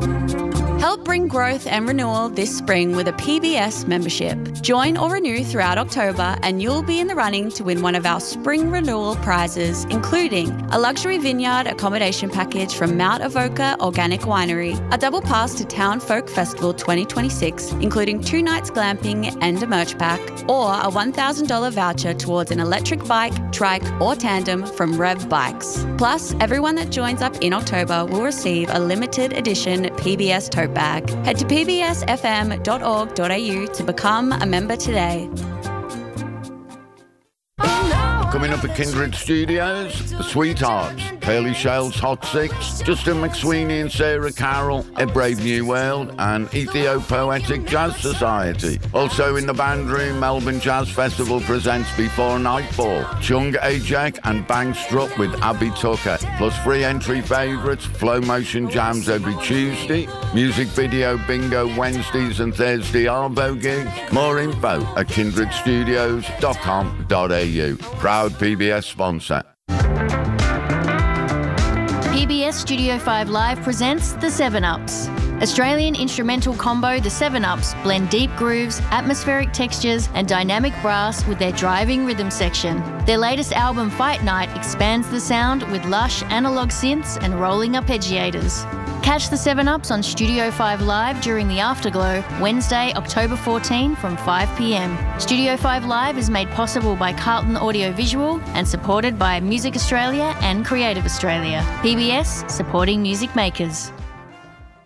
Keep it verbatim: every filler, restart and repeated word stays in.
Help bring growth and renewal this spring with a P B S membership. Join or renew throughout October and you'll be in the running to win one of our spring renewal prizes, including a luxury vineyard accommodation package from Mount Avoca Organic Winery, a double pass to Town Folk Festival twenty twenty-six, including two nights glamping and a merch pack, or a one thousand dollars voucher towards an electric bike, trike or tandem from Rev Bikes. Plus, everyone that joins up in October will receive a limited edition P B S tote bag. Head to p b s f m dot org dot a u to become a member today. Coming up at Kindred Studios, The Sweethearts, Haley Shales Hot Six, Justin McSweeney and Sarah Carroll, A Brave New World, and Ethiopoetic Jazz Society. Also in the band room, Melbourne Jazz Festival presents Before Nightfall, Chung Ajak and Bang Struck with Abby Tucker, plus free entry favourites, Flow Motion Jams every Tuesday, music video bingo Wednesdays and Thursday Arvo gigs. More info at kindred studios dot com dot a u. Proud P B S sponsor. P B S Studio five Live presents The seven ups. Australian instrumental combo The seven ups blend deep grooves, atmospheric textures and dynamic brass with their driving rhythm section. Their latest album Fight Night expands the sound with lush analogue synths and rolling arpeggiators. Catch The seven ups on Studio five Live during the Afterglow, Wednesday, October fourteenth from five p m. Studio five Live is made possible by Carlton Audio Visual and supported by Music Australia and Creative Australia. P B S, supporting music makers.